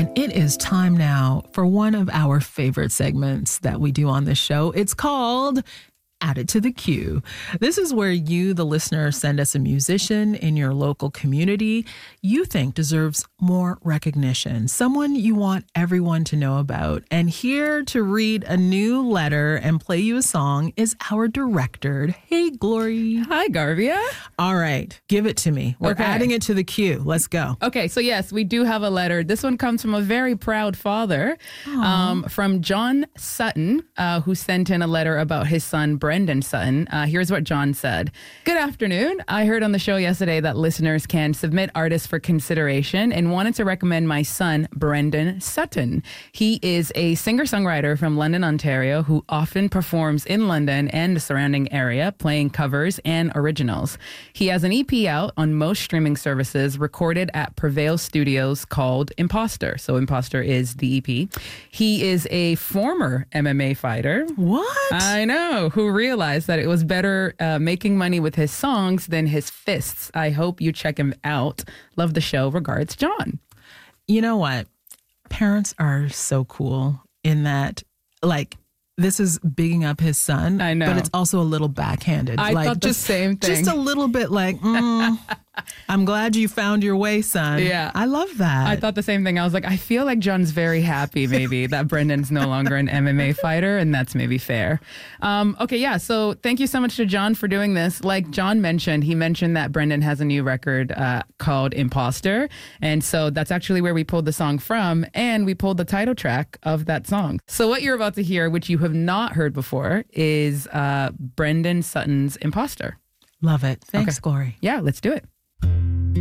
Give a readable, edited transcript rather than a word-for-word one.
And it is time now for one of our favorite segments that we do on this show. It's called Add It to the Queue. This is where you, the listener, send us a musician in your local community you think deserves more recognition, someone you want everyone to know about. And here to read a new letter and play you a song is our director. Hey, Glory. Hi, Garvia. All right, give it to me. We're adding it to the queue. Let's go. Okay, so yes, we do have a letter. This one comes from a very proud father, from John Sutton, who sent in a letter about his son, Brendan Sutton. Here's what John said. Good afternoon. I heard on the show yesterday that listeners can submit artists for consideration and wanted to recommend my son, Brendan Sutton. He is a singer-songwriter from London, Ontario, who often performs in London and the surrounding area, playing covers and originals. He has an EP out on most streaming services, recorded at Prevail Studios, called Imposter. So Imposter is the EP. He is a former MMA fighter. What? I know, who realized that it was better making money with his songs than his fists. I hope you check him out. Love the show. Regards, John. You know what? Parents are so cool in that, like, this is bigging up his son. I know. But it's also a little backhanded. I thought the same thing. Just a little bit like, I'm glad you found your way, son. Yeah. I love that. I thought the same thing. I was like, I feel like John's very happy maybe that Brendan's no longer an MMA fighter, and that's maybe fair. Okay, yeah. So thank you so much to John for doing this. Like John mentioned, he mentioned that Brendan has a new record called Imposter. And so that's actually where we pulled the song from, and we pulled the title track of that song. So what you're about to hear, which you have not heard before, is Brendan Sutton's Imposter. Love it. Thanks, Okay. Glory. Yeah, let's do it.